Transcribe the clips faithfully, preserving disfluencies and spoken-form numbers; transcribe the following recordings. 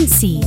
فانسي.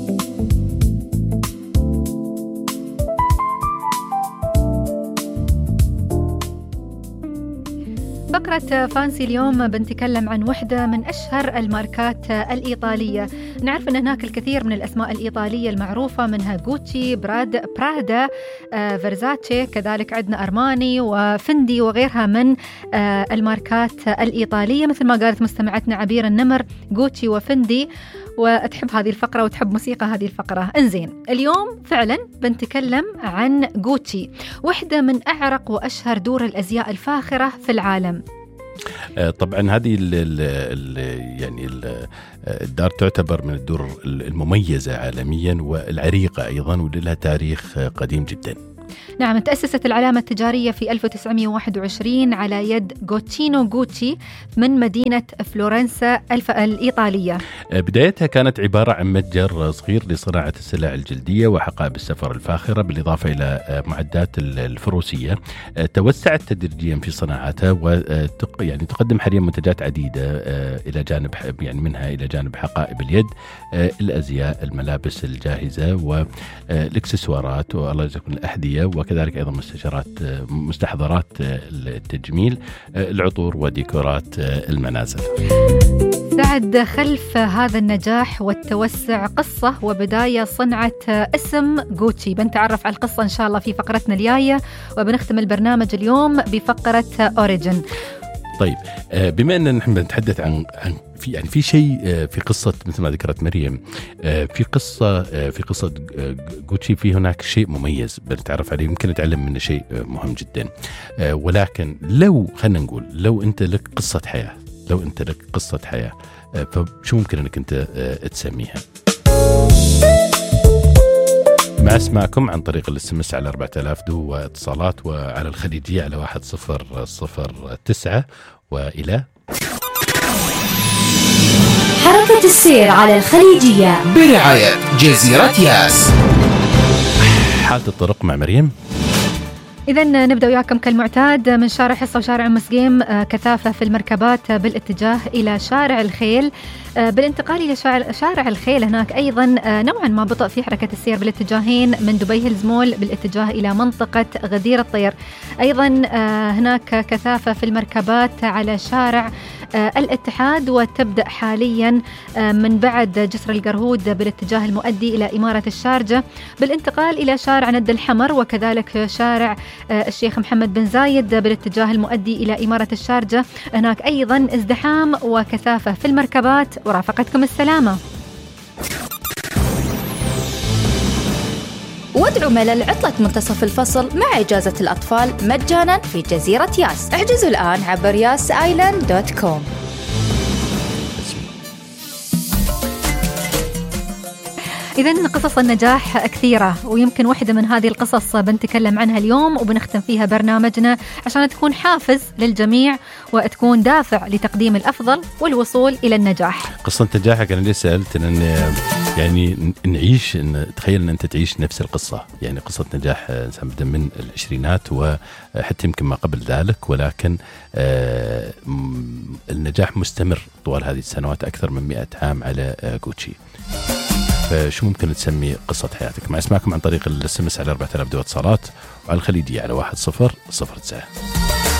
فقرة فانسي اليوم بنتكلم عن واحدة من أشهر الماركات الإيطالية. نعرف أن هناك الكثير من الأسماء الإيطالية المعروفة، منها غوتشي، براد، برادا، آه، فيرزاتشي، كذلك عندنا أرماني وفندي وغيرها من آه، الماركات الإيطالية. مثل ما قالت مستمعتنا عبير النمر، غوتشي وفندي، وتحب هذه الفقرة وتحب موسيقى هذه الفقرة. انزين، اليوم فعلا بنتكلم عن غوتشي، واحدة من أعرق وأشهر دور الأزياء الفاخرة في العالم. طبعا هذه ال ال يعني ال الدار تعتبر من الدور المميزة عالميا والعريقة أيضا، ولها تاريخ قديم جدا. نعم، تأسست العلامة التجارية في ألف وتسعمائة وواحد وعشرين على يد غوتشينو غوتشي من مدينة فلورنسا الإيطالية. بدايتها كانت عبارة عن متجر صغير لصناعة السلع الجلدية وحقائب السفر الفاخرة، بالإضافة إلى معدات الفروسية. توسعت تدريجيا في صناعتها، وتق يعني تقدم حاليا منتجات عديدة إلى جانب يعني منها إلى جانب حقائب اليد، الأزياء، الملابس الجاهزة، والإكسسوارات، والله يجزاكم الأحذية، وكذلك أيضا مستشارات مستحضرات التجميل، العطور، وديكورات المنازل. سعد خلف هذا النجاح والتوسع قصة وبداية صنعة اسم غوتشي. بنتعرف على القصة إن شاء الله في فقرتنا الجاية، وبنختم البرنامج اليوم بفقرة أوريجين. طيب، بما أننا نحن بنتحدث عن عن في يعني في شيء في قصة مثل ما ذكرت مريم، في قصة في قصة غوتشي في هناك شيء مميز بنتعرف عليه، يمكن نتعلم منه شيء مهم جدا. ولكن لو خلينا نقول لو أنت لك قصة حياة لو أنت لك قصة حياة فشو ممكن أنك أنت تسميها؟ مع اسمعكم عن طريق الاس ام اس على أربعة آلاف دو، واتصالات وعلى الخليجية على واحد صفر صفر تسعة، وإلى حركة السير على الخليجية برعاية جزيرة ياس. حالة الطرق مع مريم. إذن نبدأ وياكم كالمعتاد من شارع حصة وشارع أم مسقيم. كثافة في المركبات بالاتجاه إلى شارع الخيل. بالانتقال إلى شارع الخيل هناك أيضا نوعا ما بطء في حركة السير بالاتجاهين من دبي هيلز مول بالاتجاه إلى منطقة غدير الطير. أيضا هناك كثافة في المركبات على شارع الاتحاد، وتبدأ حاليا من بعد جسر القرهود بالاتجاه المؤدي إلى إمارة الشارجة. بالانتقال إلى شارع ند الحمر، وكذلك شارع الشيخ محمد بن زايد بالاتجاه المؤدي إلى إمارة الشارجة، هناك أيضا ازدحام وكثافة في المركبات. ورافقتكم السلامة. وادعوا ملل عطلة منتصف الفصل مع إجازة الأطفال مجانا في جزيرة ياس. احجزوا الآن عبر ياس آيلاند دوت كوم. إذن قصص النجاح كثيرة، ويمكن واحدة من هذه القصص بنتكلم عنها اليوم وبنختم فيها برنامجنا عشان تكون حافز للجميع وتكون دافع لتقديم الأفضل والوصول إلى النجاح. قصة نجاحك أنا ليه سألت أن يعني نعيش إن تخيل أن أنت تعيش نفس القصة، يعني قصة نجاح إنسان بدأ من العشرينات وحتى يمكن ما قبل ذلك، ولكن آه النجاح مستمر طوال هذه السنوات، أكثر من مئة عام على آه غوتشي. فشو ممكن تسمي قصة حياتك؟ مع اسمعكم عن طريق الاس ام اس على أربعة آلاف دو اتصالات، وعلى الخليجية على واحد صفر صفر تسعة.